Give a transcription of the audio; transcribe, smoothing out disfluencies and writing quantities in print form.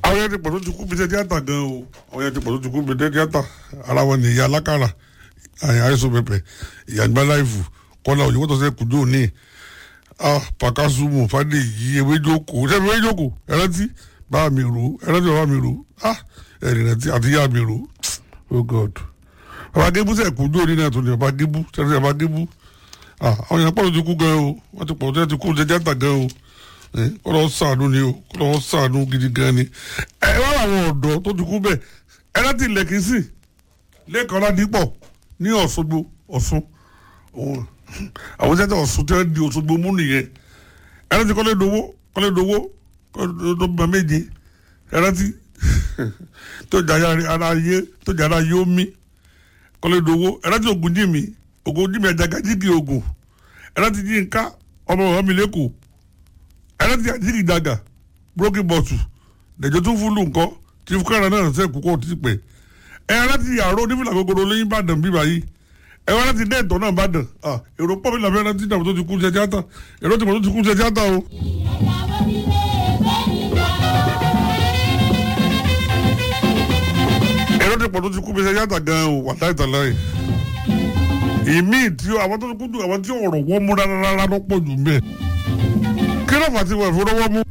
àwọn yẹn ti pọ̀ tó ti kú bí iṣẹ́ tíátà gan o àwọn yẹn ti pọ̀ tó ti kú bí iṣẹ́ tíátà ara wọn ni ìyá alákàrà àìsàn pẹpẹ ìyá àgbà láìfù kọ́lá òyìnbó tó ṣe kùdó ní pàkásùmù fàdéyí ewéjókòó ṣẹ́bi ewéjókòó ẹ̀rántí bá mi rò ẹ̀rìnàtí àti yá mi rò oh god bàbá gébú sẹ̀ kùdó ní náà tó ní bàbá gébú sẹ́ni bàbá gébú àwọn yẹn pọ̀ tó ti kú gan o wọ́n ti pọ̀ tó ti kú iṣẹ́ tíátà gan o kọ́lọ́ sàánú ni o kọ́lọ́ sàánú gidi gan ni ẹ wá àwọn ọ̀dọ́ tó ti kú bẹ́ẹ̀ ẹ láti lẹ́kìsì lẹ́kọ̀ọ́ ládìpọ̀ ní Òṣogbo Ọ̀ṣun àwọn sẹ́tẹ̀ Ọ̀ṣun tí wọ́n di Òṣogbo mú nìyẹn ẹ láti kọ́lé dowó tó bá méje ẹ láti tó jà ara yé omi kọ́lé dowó ẹ láti Ògúnjìmí Àjàgàjìgì Ògùn ẹ láti Yínká ọmọ ọmọ mi lẹ́kọ̀ọ́ ẹlẹ́tì àjíkì dàgà broken bottle lẹ́jọ́ tó fúlù nǹkan tí fúkàrà náà ṣe kókó ti pẹ́ ẹlẹ́tì àrò onífìlà gbogbo lóyún Ìbàdàn bíbá yìí ẹlẹ́tì dẹ́ẹ̀tọ̀ náà Ìbàdàn èrò pọ̀ mi làbẹ́ ẹlẹ́tì dàbò tó ti kú ṣe tíátà èrò tìmọ̀ tó ti kú ṣe tíátà o. èrò tìmọ̀ tó ti kú ṣe tíátà gan o wà láì tàlá yìí ìmí tí àwọn tó ti kú ju àwọn tí ọ̀rọ̀ wọ́n mú rárá lọ́pọ̀ jù mẹ́ẹ̀ kí ló fà ti wọ̀ ìfowópamọ́ mú